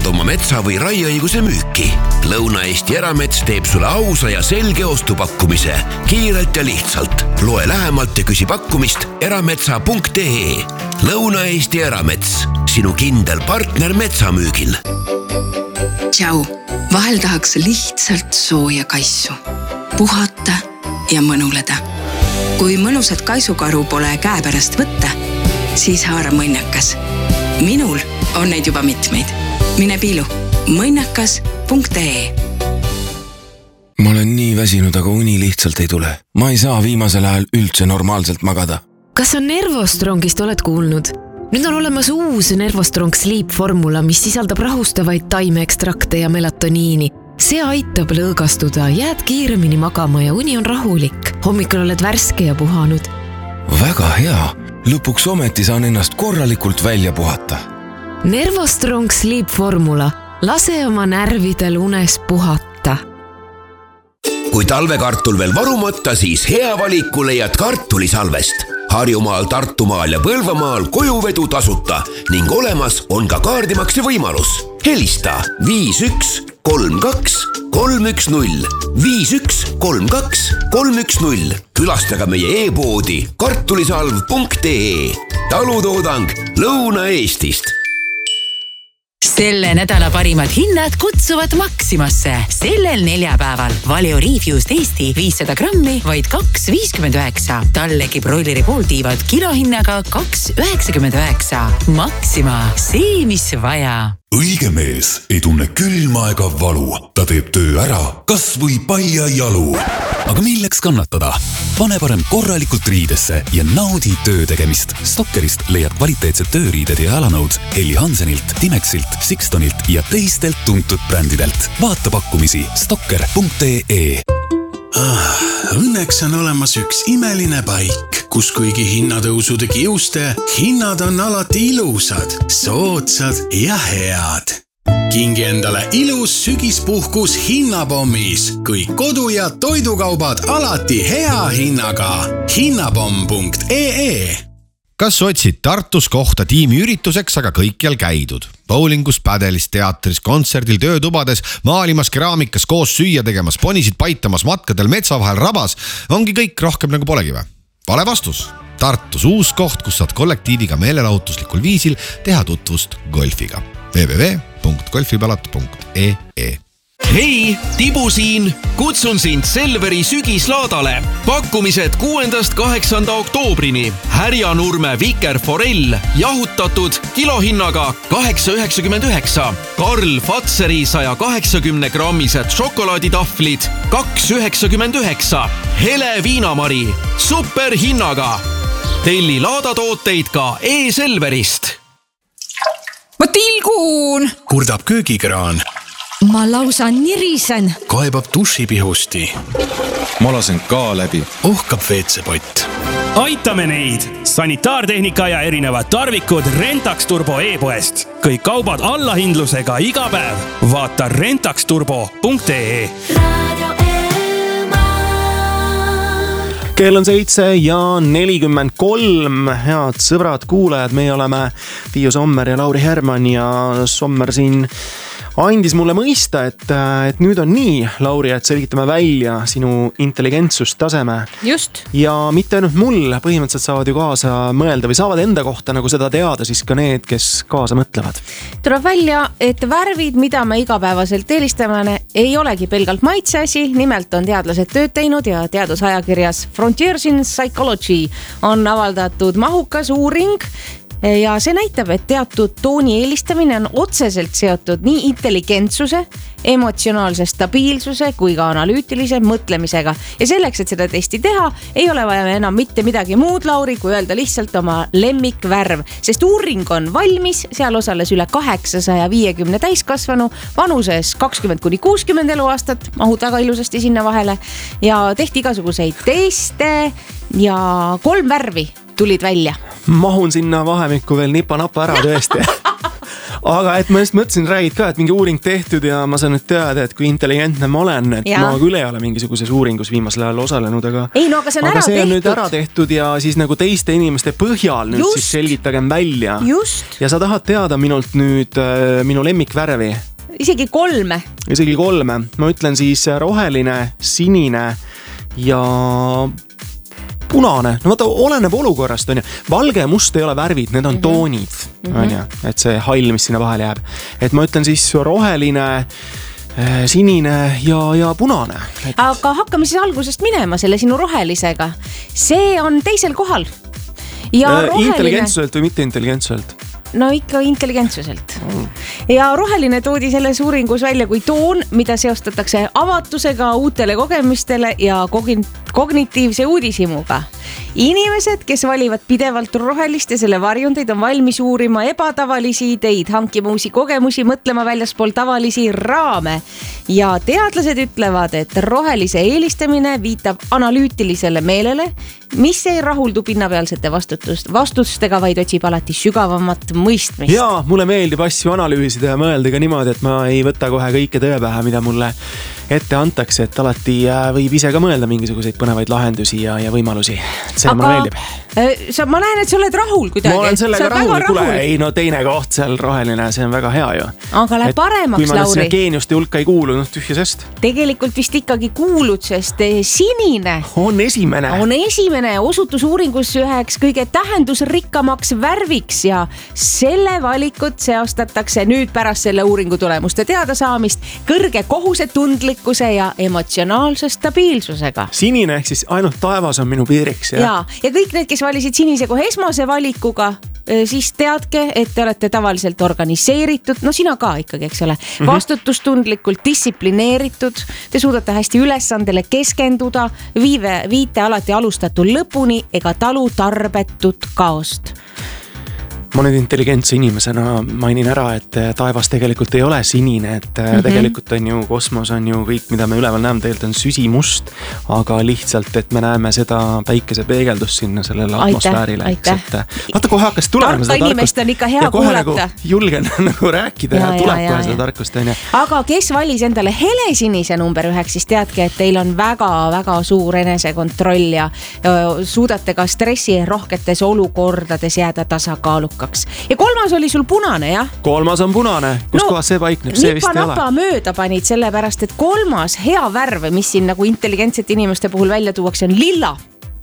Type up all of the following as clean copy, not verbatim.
oma metsa või raieõiguse müüki. Lõuna-Eesti Eramets teeb sulle ausa ja selge ostupakkumise. Kiirelt ja lihtsalt. Loe lähemalt ja küsi pakkumist erametsa.ee. Lõuna-Eesti Eramets. Sinu kindel partner metsamüügil. Tšau. Vahel tahaks lihtsalt sooja kaisu. Puhata ja mõnuleda. Kui mõnusat kaisukaru pole käepärast võtta, siis haara mõnnakas. Minul on neid juba mitmeid. Mine piilu. mõnnakas.ee. Ma olen nii väsinud, aga uni lihtsalt ei tule. Ma ei saa viimasel ajal üldse normaalselt magada. Kas on Nervostrongist oled kuulnud? Nüüd on olemas uus Nervostrong Sleep formula, mis sisaldab rahustavaid taimeekstrakte ja melatoniini. See aitab lõõgastuda, jääd kiiremini magama ja uni on rahulik. Hommikul oled värske ja puhanud. Väga hea. Lõpuks ometi saan ennast korralikult välja puhata. Nervostrong Sleep formula. Lase oma närvidel unes puhata. Kui talvekartul veel varumata, siis hea valiku leiad kartulisalvest. Harjumaal, Tartumaal ja Põlvamaal kojuvedu tasuta ning olemas on ka kaardimakse võimalus. Helista 5132 310 5132 310. Külastaga meie e-poodi kartulisalv.ee. Talutoodang Lõuna-Eestist. Selle nädala parimad hinnad kutsuvad Maximasse. Sellel neljapäeval Valeo Refused Eesti 500 grammi vaid 2,59. Tallegi broileri pooltiivad kilohinnaga 2,99. Maxima, see mis vaja. Õige mees ei tunne külma ega valu. Ta teeb töö ära, kas või palja jalu. Aga milleks kannatada? Pane parem korralikult riidesse ja naudi töö tegemist. Stokkerist leiad kvaliteetsed tööriided ja jalanõud Helly Hansenilt, Timexilt, Sixtonilt ja teistelt tuntud brändidelt. Vaata pakkumisi stokker.ee. Õnneks on olemas üks imeline paik, kus kuigi hinnatõusude kiuste, hinnad on alati ilusad, soodsad ja head. Kingi endale ilus sügispuhkus hinnapommis. Kõik kodu- ja toidukaubad alati hea hinnaga. Hinnapomm.ee. Kas otsid Tartus kohta tiimiürituseks, aga kõikjal käidud? Bowlingus, pädelis, teatris, kontserdil, töötubades, maalimas, keraamikas, koos süüa tegemas, ponisid paitamas, matkadel, metsa vahel, rabas. Ongi kõik rohkem nagu polegi või? Vale vastus. Tartus uus koht, kus saad kollektiiviga meelelahutuslikul viisil teha tutvust golfiga. www.golfipalat.ee. Hei, Tibu siin! Kutsun sind Selveri sügislaadale. Pakkumised 6.–8. oktoobrini. Härjanurme Vikerforell jahutatud kilohinnaga 8,99. Karl Fatseri 180 grammised šokolaaditahvlid 2,99. Hele viinamari superhinnaga. Telli laadatooteid ka e-Selverist. Ma tilgun! Kurdab köögikraan. Ma lausa nirisen. Kaebab dušipihusti. Ma lasen ka läbi. Ohkab veetsepott. Aitame neid! Sanitaartehnika ja erinevad tarvikud Rentax Turbo e-poest. Kõik kaubad allahindlusega iga päev. Vaata rentaxturbo.ee. Kell on 7:43. Head sõbrad, kuulajad, meie oleme Tiiu Sommer ja Lauri Herman ja Sommer siin andis mulle mõista, et nüüd on nii, Lauri, et selgitame välja sinu intelligentsustaseme. Just. Ja mitte ainult mul, põhimõtteliselt saavad ju kaasa mõelda või saavad enda kohta nagu seda teada siis ka need, kes kaasa mõtlevad. Tuleb välja, et värvid, mida me igapäevaselt eelistame, ei olegi pelgalt maitseasi. Nimelt on teadlased tööd teinud ja teadusajakirjas Frontiers in Psychology on avaldatud mahukas uuring. Ja see näitab, et teatud tooni eelistamine on otseselt seotud nii intelligentsuse, emotsionaalse stabiilsuse kui ka analüütilise mõtlemisega. Ja selleks, et seda testi teha, ei ole vaja enam mitte midagi muud, Lauri, kui öelda lihtsalt oma lemmikvärv. Sest uuring on valmis, seal osales üle 850 täiskasvanu, vanuses 20–60 eluaastat, mahud väga ilusasti sinna vahele. Ja tehti igasuguseid teste ja 3 värvi tulid välja. Mahun sinna vahemikku veel nipa-napa ära tõesti. aga et ma just mõtlesin, räägid ka, et mingi uuring tehtud ja ma saan nüüd teada, et kui intelligentne ma olen, et ma küll ei ole mingisuguses uuringus viimasel ajal osalenud, aga aga see on nüüd ära tehtud ja siis nagu teiste inimeste põhjal nüüd siis selgitagem välja. Ja sa tahad teada minult nüüd minu lemmikvärvi. Isegi 3. Ma ütlen siis roheline, sinine ja punane. No vaata, oleneb olukorrast, on ju. Valge ja must ei ole värvid, need on toonid, on ju. Et see hall, mis sinna vahele jääb. Et ma ütlen siis roheline, sinine ja punane. Aga hakkame siis algusest minema selle sinu rohelisega. See on teisel kohal. Ja intelligentsuselt või mitte intelligentsuselt? No ikka intelligentsuselt. Ja roheline toodi selles uuringus välja kui toon, mida seostatakse avatusega, uutele kogemistele ja kognitiivse uudishimuga. Inimesed, kes valivad pidevalt rohelist ja selle varjundeid, on valmis uurima ebatavalisi ideid, hankima uusi kogemusi, mõtlema väljaspool tavalisi raame. Ja teadlased ütlevad, et rohelise eelistamine viitab analüütilisele meelele, mis ei rahuldu pinnapealsete vastustega, vaid otsib alati sügavamat mõistmist. Jaa, mulle meeldib asju analüüsida ja mõelda ka niimoodi, et ma ei võta kohe kõike tõepähe, mida mulle ette antakse, et alati võib ise ka mõelda mingisuguseid põnevaid lahendusi ja võimalusi. See mulle meeldib. Ma näen, et sa oled rahul kuidagi. Ma olen sellega rahul. Kuule, ei no teine koht seal roheline, see on väga hea ju. Aga läheb paremaks, Lauri. Kui ma sinna geeniuste hulka ei kuulu, tühjasest. Tegelikult vist ikkagi kuulud, sest sinine on esimene osutusuuringus üheks kõige tähendusrikkamaks värviks ja selle valikut seostatakse nüüd pärast selle uuringu tulemuste teadasaamist kõrge kohusetundlikkuse ja emotsionaalse stabiilsusega. Sinine ehk siis ainult taevas on minu piiriks. Ja kõik need, kes valisid sinise kohe esmase valikuga, siis teadke, et te olete tavaliselt organiseeritud, no sina ka ikkagi, eks ole, vastutustundlikult distsiplineeritud, te suudate hästi ülesandele keskenduda, viite alati alustatud lõpuni ega talu tarbetut kaost. Ma nüüd intelligentse inimesena mainin ära, et taevas tegelikult ei ole sinine, et tegelikult on ju kosmos on ju kõik, mida me üleval näeme, tegelikult on süsimust, aga lihtsalt, et me näeme seda päikese peegeldust sinna sellele atmosfäärile. Vaata, kohe hakkas tulema seda tarkust. Tarka inimest on ikka hea ja kuulata. Nagu julgen nagu rääkida ja tuleb kohe seda tarkust. Aga kes valis endale helesinise number 1, siis teadke, et teil on väga-väga suur enesekontroll ja suudate ka stressi rohketes olukordades jääda tasakaalukaks. Ja 3. oli sul punane, jah? 3. on punane. Kus kohas see paikneb? See vist ei ole. Nipa-napa mööda panid sellepärast, et 3. hea värv, mis siin nagu intelligentsete inimeste puhul välja tuuakse, on lilla.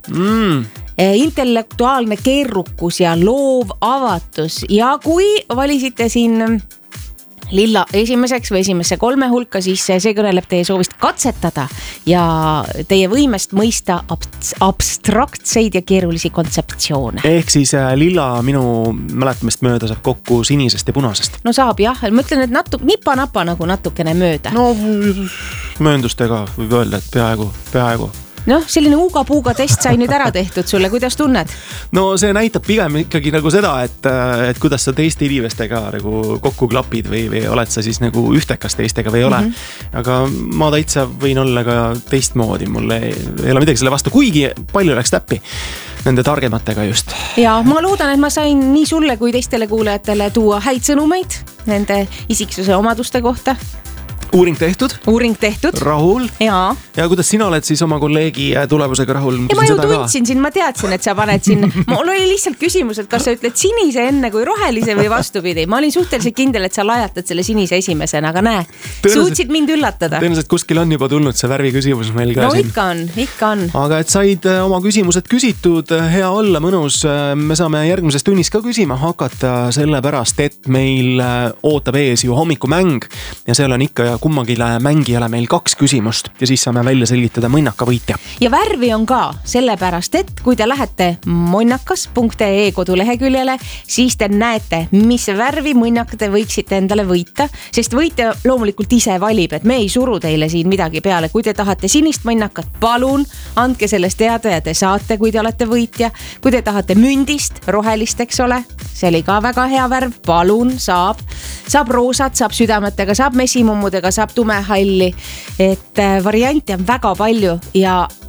Intellektuaalne keerukus ja loov avatus. Ja kui valisite siin lilla esimeseks või esimesse 3 hulka, siis see kõneleb teie soovist katsetada ja teie võimest mõista abstraktseid ja keerulisi kontseptsioone. Ehk siis lilla minu mäletamist mööda saab kokku sinisest ja punasest. No saab jah, ma ütlen, et nipa-napa nagu natukene mööda. No mööndustega võib öelda, et peaaegu. Noh, selline uuga-puuga test sai nüüd ära tehtud sulle, kuidas tunned? No see näitab pigem ikkagi nagu seda, et kuidas sa teiste inimestega nagu kokku klapid või oled sa siis nagu ühtekas teistega või ei ole. Aga ma täitsa võin olla ka teistmoodi, mulle ei ole midagi selle vastu, kuigi palju läks täppi nende targematega just. Ja ma loodan, et ma sain nii sulle kui teistele kuulajatele tuua häid sõnumeid nende isiksuse omaduste kohta. Uuring tehtud. Rahul. Ja kuidas sina oled siis oma kolleegi tulemusega rahul? Ja ma ju tundsin siin, ma teadsin, et sa paned siin. Mul oli lihtsalt küsimus, et kas sa ütled sinise enne kui rohelise või vastupidi. Ma olin suhteliselt kindel, et sa lajatad selle sinise esimesena, aga näe, suutsid mind üllatada. Tõenäoliselt kuskil on juba tulnud see värvi küsimus meil ka siin. No ikka on. Aga et said oma küsimused küsitud, hea olla, mõnus. Me saame järgmises tunnis ka küsima hakata sellepärast, et meil ootab ees ju hommikumäng ja seal on ikka kummagile mängijale meil 2 küsimust ja siis saame välja selgitada mõnnaka võitja. Ja värvi on ka sellepärast, et kui te lähete mõnnakas.ee koduleheküljele, siis te näete, mis värvi mõnnaka te võiksite endale võita, sest võitja loomulikult ise valib, et me ei suru teile siin midagi peale. Kui te tahate sinist mõnnakat, palun andke sellest teada ja te saate, kui te olete võitja. Kui te tahate mündist, rohelist, eks ole, see oli ka väga hea värv, palun, saab roosat, saab südametega, saab mesimummudega, saab tumehalli, et variante on väga palju ja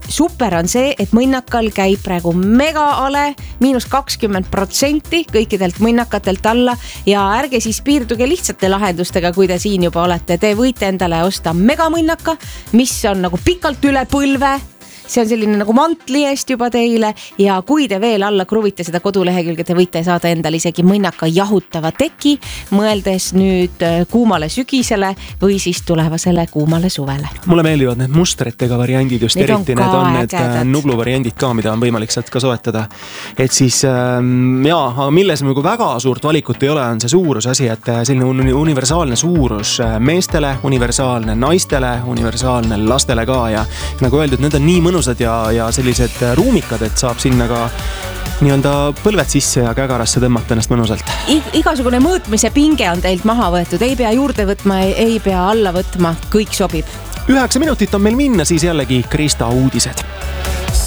super on see, et mõnnakal käib praegu megaale, -20% kõikidelt mõnnakatelt alla ja ärge siis piirduge lihtsate lahendustega, kui te siin juba olete. Te võite endale osta megamõnnaka, mis on nagu pikalt üle põlve. See on selline nagu mantli eest juba teile ja kui te veel alla kruvite seda kodulehekülge, te võite saada endale isegi mõnnaka jahutava teki, mõeldes nüüd kuumale sügisele või siis tulevasele kuumale suvele. Mulle meeldivad need mustritega variandid just eriti, need on need Nublu variandid ka, mida on võimalik sealt ka soetada. Et siis aga milles nagu väga suurt valikut ei ole, on see suurus asi, et selline universaalne suurus meestele, universaalne naistele, universaalne lastele ka ja nagu öeldud, need on nii mõnusad ja sellised ruumikad, et saab sinna ka nii-öelda põlved sisse ja kägarasse tõmmata ennast mõnusalt. Igasugune mõõtmise pinge on teilt maha võetud, ei pea juurde võtma, ei pea alla võtma, kõik sobib. 9 minutit on meil minna, siis jällegi Krista uudised.